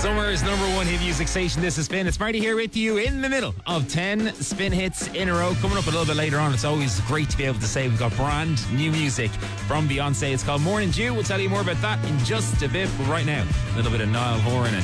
Summer's number one hit music station. This is Spin. It's Marty here with you in the middle of 10 Spin hits in a row. Coming up a little bit later on, it's always great to be able to say we've got brand new music from Beyonce. It's called Morning Dew. We'll tell you more about that in just a bit. But right now, a little bit of Niall Horan and